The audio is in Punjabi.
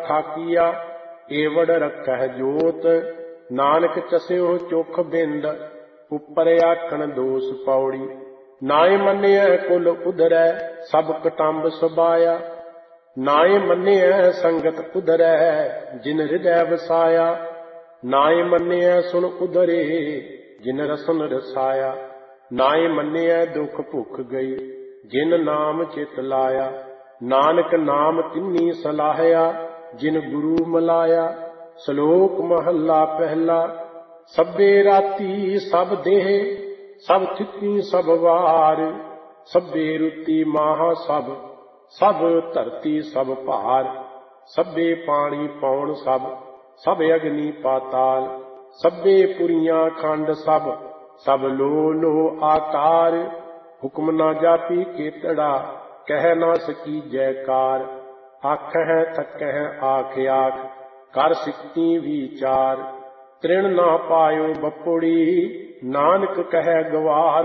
ਥਾਕੀਆ, ਏਵੜ ਰੱਖਹਿ ਜੋਤ। ਨਾਨਕ ਚਸਿਓ ਚੁਖ ਬਿੰਦ, ਉੱਪਰ ਆਖਣ ਦੋਸ ਪੌੜੀ। ਨਾਏ ਮੰਨਿਐ ਕੁਲ ਉਧਰੈ, ਸਭ ਕਟੰਬ ਸਬਾਇਆ। ਨਾਏ ਮੰਨਿਐ ਸੰਗਤ ਉਧਰੈ, ਜਿਨ ਹਿਰਦੈ ਵਸਾਇਆ। ਨਾਏ ਮੰਨਿਐ ਸੁਣ ਉਧਰੇ, ਜਿਨ ਰਸਨ ਰਸਾਇਆ। ਨਾਏ ਮੰਨਿਐ ਦੁਖ ਭੁਖ ਗਈ, ਜਿਨ ਨਾਮ ਚਿਤ ਲਾਇਆ। ਨਾਨਕ ਨਾਮ ਤਿੰਨੀ ਸਲਾਹਿਆ, ਜਿਨ ਗੁਰੂ ਮਲਾਇਆ। ਸ਼ਲੋਕ ਮਹੱਲਾ ਪਹਿਲਾ। ਸਭੇ ਰਾਤੀ ਸਭ ਦੇਹ, ਸਭ ਥਿਤੀ ਸਭ ਵਾਰ। ਸਭੇ ਰੁਤੀ ਮਾਹ ਸਭ, ਸਭ ਧਰਤੀ ਸਭ ਭਾਰ। ਸਭੇ ਪਾਣੀ ਪੌਣ ਸਭ, ਸਭ ਅਗਨੀ ਪਾਤਾਲ। ਸਭੇ ਪੁਰੀਆਂ ਖੰਡ ਸਭ, ਸਭ ਲੋ ਲੋ ਆਕਾਰ। ਹੁਕਮ ਨਾ ਜਾਪੀ ਕੇਤੜਾ, ਕਹਿ ਨਾ ਸਕੀ ਜੈਕਾਰ। ਆਖਹਿ ਥਕਹਿ ਆਖ ਆਖ, ਕਰ ਸਿੱਖੀ ਵਿਚਾਰ। ਤ੍ਰਿਣ ਨਾ ਪਾਇਓ ਬਪੁੜੀ, ਨਾਨਕ ਕਹਿ ਗਵਾਰ।